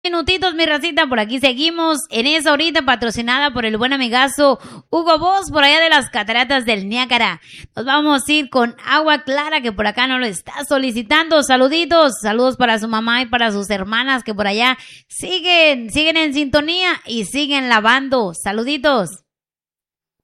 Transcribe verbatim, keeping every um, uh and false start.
Minutitos, mi racita, por aquí seguimos en esa horita patrocinada por el buen amigazo Hugo Boss, por allá de las cataratas del Niágara. Nos vamos a ir con Agua Clara, que por acá no lo está solicitando. Saluditos, saludos para su mamá y para sus hermanas que por allá siguen, siguen en sintonía y siguen lavando. Saluditos.